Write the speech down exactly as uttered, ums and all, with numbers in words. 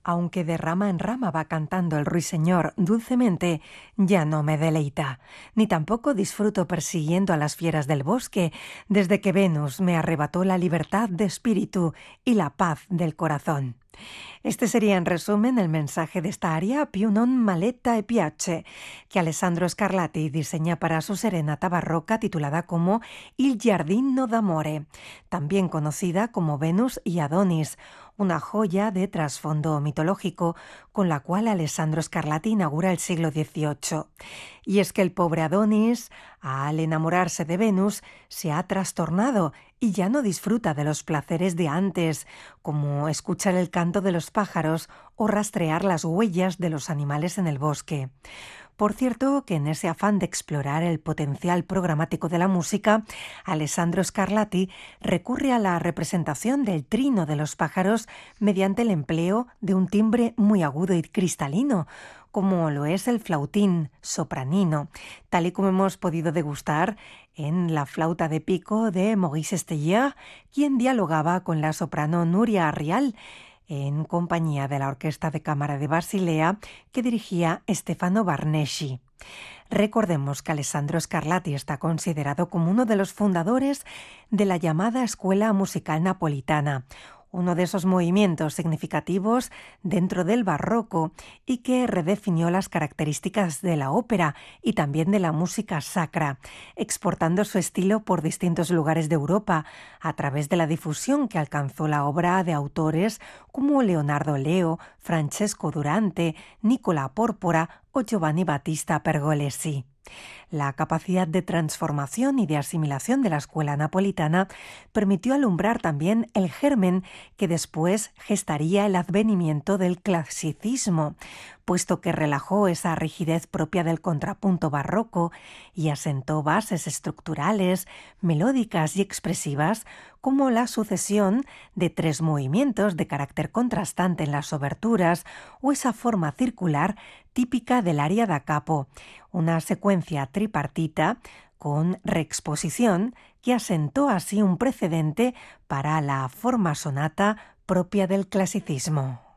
Aunque de rama en rama va cantando el ruiseñor dulcemente, ya no me deleita, ni tampoco disfruto persiguiendo a las fieras del bosque, desde que Venus me arrebató la libertad de espíritu y la paz del corazón. Este sería, en resumen, el mensaje de esta aria Più non maletta e piace, que Alessandro Scarlatti diseña para su serenata barroca titulada como Il giardino d'amore, también conocida como Venus y Adonis, una joya de trasfondo mitológico con la cual Alessandro Scarlatti inaugura el siglo dieciocho. Y es que el pobre Adonis, al enamorarse de Venus, se ha trastornado y ya no disfruta de los placeres de antes, como escuchar el canto de los pájaros o rastrear las huellas de los animales en el bosque. Por cierto, que en ese afán de explorar el potencial programático de la música, Alessandro Scarlatti recurre a la representación del trino de los pájaros mediante el empleo de un timbre muy agudo y cristalino, como lo es el flautín sopranino, tal y como hemos podido degustar en la flauta de pico de Maurice Estellard, quien dialogaba con la soprano Nuria Arrial, en compañía de la Orquesta de Cámara de Basilea que dirigía Stefano Barneschi. Recordemos que Alessandro Scarlatti está considerado como uno de los fundadores de la llamada Escuela Musical Napolitana, uno de esos movimientos significativos dentro del barroco y que redefinió las características de la ópera y también de la música sacra, exportando su estilo por distintos lugares de Europa a través de la difusión que alcanzó la obra de autores como Leonardo Leo, Francesco Durante, Nicola Pórpora o Giovanni Battista Pergolesi. La capacidad de transformación y de asimilación de la escuela napolitana permitió alumbrar también el germen que después gestaría el advenimiento del clasicismo, puesto que relajó esa rigidez propia del contrapunto barroco y asentó bases estructurales, melódicas y expresivas, como la sucesión de tres movimientos de carácter contrastante en las oberturas o esa forma circular típica del aria da capo, una secuencia tripartita con reexposición que asentó así un precedente para la forma sonata propia del clasicismo.